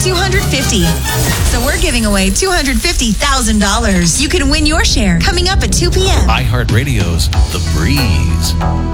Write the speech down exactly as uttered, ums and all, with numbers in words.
two hundred fifty dollars. So we're giving away two hundred fifty thousand dollars. You can win your share coming up at two p.m. iHeartRadio's The Breeze.